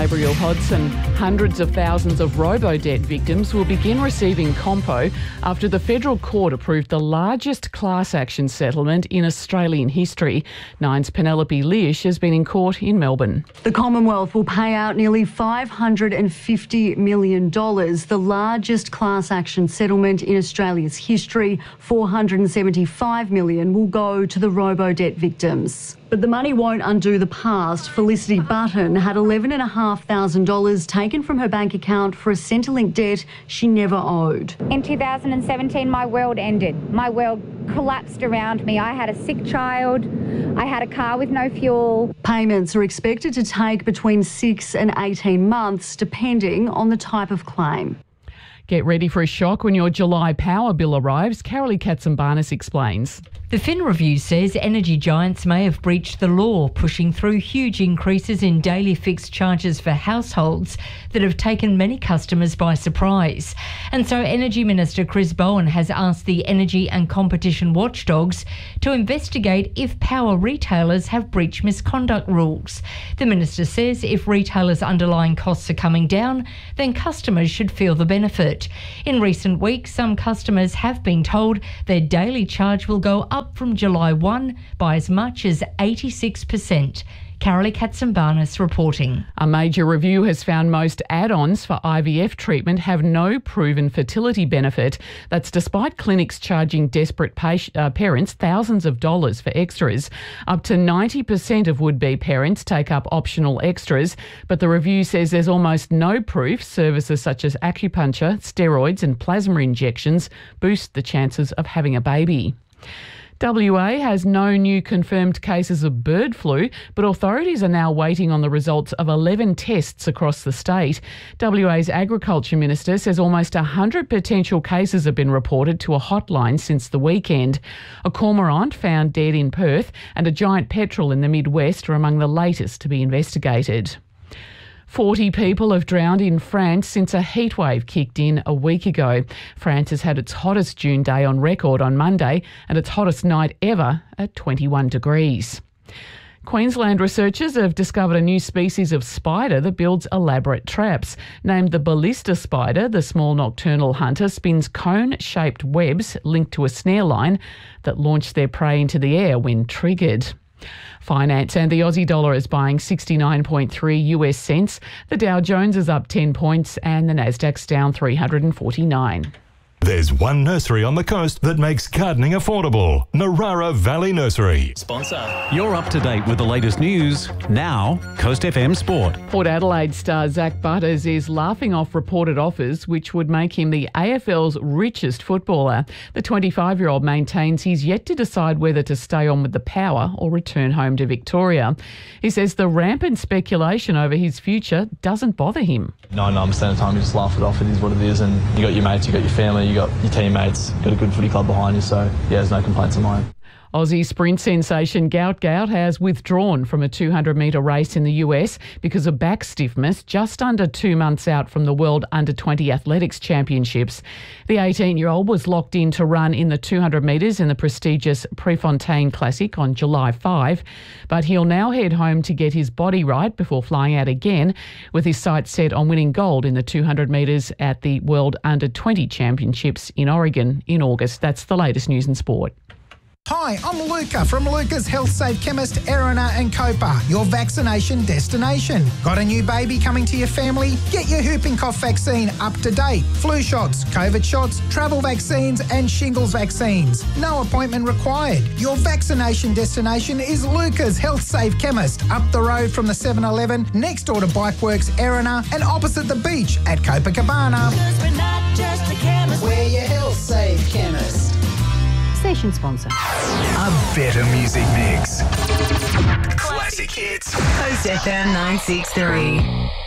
Gabriel Hodson. Hundreds of thousands of robo-debt victims will begin receiving compo after the federal court approved the largest class action settlement in Australian history. Nine's Penelope Lish has been in court in Melbourne. The Commonwealth will pay out nearly $550 million, the largest class action settlement in Australia's history. $475 million will go to the robo-debt victims. But the money won't undo the past. Felicity Button had $11,500 taken from her bank account for a Centrelink debt she never owed. In 2017, my world ended. My world collapsed around me. I had a sick child. I had a car with no fuel. Payments are expected to take between 6 and 18 months, depending on the type of claim. Get ready for a shock when your July power bill arrives. Carolee Katsambarnis explains. The Fin Review says energy giants may have breached the law, pushing through huge increases in daily fixed charges for households that have taken many customers by surprise. And so Energy Minister Chris Bowen has asked the Energy and Competition Watchdogs to investigate if power retailers have breached misconduct rules. The minister says if retailers' underlying costs are coming down, then customers should feel the benefit. In recent weeks, some customers have been told their daily charge will go up from July 1 by as much as 86%. Carolee Katsambarnis reporting. A major review has found most add-ons for IVF treatment have no proven fertility benefit. That's despite clinics charging desperate parents thousands of dollars for extras. Up to 90% of would-be parents take up optional extras, but the review says there's almost no proof services such as acupuncture, steroids and plasma injections boost the chances of having a baby. WA has no new confirmed cases of bird flu, but authorities are now waiting on the results of 11 tests across the state. WA's Agriculture Minister says almost 100 potential cases have been reported to a hotline since the weekend. A cormorant found dead in Perth and a giant petrel in the Midwest are among the latest to be investigated. 40 people have drowned in France since a heatwave kicked in a week ago. France has had its hottest June day on record on Monday and its hottest night ever at 21 degrees. Queensland researchers have discovered a new species of spider that builds elaborate traps. Named the ballista spider, the small nocturnal hunter spins cone-shaped webs linked to a snare line that launch their prey into the air when triggered. Finance and the Aussie dollar is buying 69.3 US cents. The Dow Jones is up 10 points and the Nasdaq's down 349. There's one nursery on the coast that makes gardening affordable. Narara Valley Nursery. Sponsor. You're up to date with the latest news. Now, Coast FM Sport. Port Adelaide star Zach Butters is laughing off reported offers which would make him the AFL's richest footballer. The 25-year-old maintains he's yet to decide whether to stay on with the Power or return home to Victoria. He says the rampant speculation over his future doesn't bother him. 99% of the time you just laugh it off. It is what it is, and you got your mates, you got your family, you got your teammates, got a good footy club behind you, so yeah, there's no complaints of mine. Aussie sprint sensation Gout has withdrawn from a 200-metre race in the US because of back stiffness just under 2 months out from the World Under-20 Athletics Championships. The 18-year-old was locked in to run in the 200 metres in the prestigious Prefontaine Classic on July 5, but he'll now head home to get his body right before flying out again, with his sights set on winning gold in the 200 metres at the World Under-20 Championships in Oregon in August. That's the latest news in sport. Hi, I'm Luca from Luca's Health Safe Chemist, Erina and Copa, your vaccination destination. Got a new baby coming to your family? Get your whooping cough vaccine up to date. Flu shots, COVID shots, travel vaccines and shingles vaccines. No appointment required. Your vaccination destination is Luca's Health Safe Chemist, up the road from the 7-Eleven, next door to Bikeworks Erina and opposite the beach at Copacabana. We're not just a chemist. We're your Health Safe Chemist. Station sponsor. A better music mix. Classic hits. Coast FM 963.